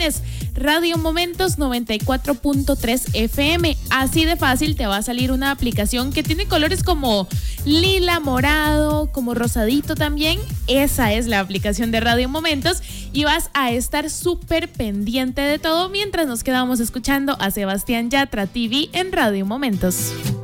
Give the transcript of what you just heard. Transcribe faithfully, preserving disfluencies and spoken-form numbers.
pones Radio Momentos noventa y cuatro punto tres F M. Así de fácil te va a salir una aplicación que tiene colores como lila, morado, como rosadito también. Esa es la aplicación de Radio Momentos y vas a estar súper pendiente de todo mientras nos quedamos escuchando a Sebastián Yatra T V en Radio Momentos.